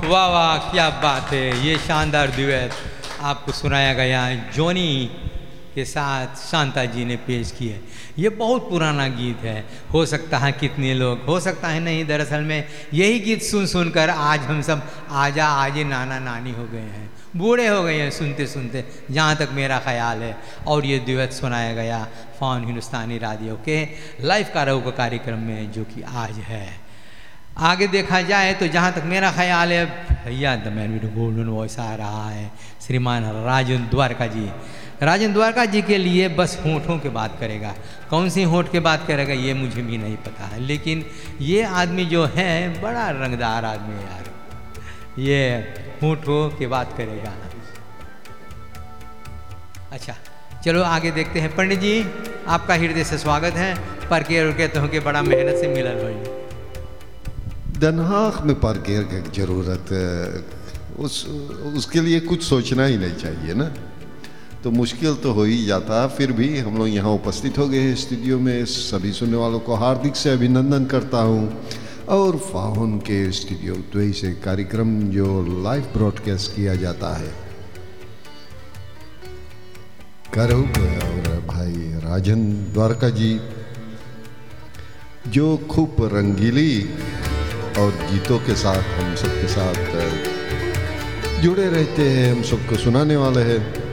वाह वाह, क्या बात है। ये शानदार ड्यूएट आपको सुनाया गया जॉनी के साथ शांता जी ने पेश की है। ये बहुत पुराना गीत है, हो सकता है कितने लोग, हो सकता है नहीं, दरअसल में यही गीत सुन सुनकर आज हम सब आजा आजे नाना नानी हो गए हैं, बूढ़े हो गए हैं सुनते सुनते, जहाँ तक मेरा ख्याल है। और ये ड्यूएट सुनाया गया फॉन हिंदुस्तानी रेडियो के लाइव कराओके कार्यक्रम में, जो कि आज है। आगे देखा जाए तो जहाँ तक मेरा ख्याल है भैया the man with golden voice आ रहा है, श्रीमान राजन द्वारका जी। राजन द्वारका जी के लिए बस होठों की बात करेगा, कौन सी होठ की बात करेगा ये मुझे भी नहीं पता है, लेकिन ये आदमी जो है बड़ा रंगदार आदमी है यार, ये होठों की बात करेगा। अच्छा चलो आगे देखते हैं। पंडित जी आपका हृदय से स्वागत है। पर के तो कि बड़ा मेहनत से मिलल भाई दनहाक में पार्केर की ज़रूरत है, उसके लिए कुछ सोचना ही नहीं चाहिए ना, तो मुश्किल तो हो ही जाता। फिर भी हम लोग यहाँ उपस्थित हो गए हैं स्टूडियो में। सभी सुनने वालों को हार्दिक से अभिनंदन करता हूँ। और फाउन के स्टूडियो 2 से कार्यक्रम जो लाइव ब्रॉडकास्ट किया जाता है कराओके, और भाई राजन द्वारका जी जो खूब रंगीली और गीतों के साथ हम सबके साथ जुड़े रहते हैं, हम सबको सुनाने वाले हैं।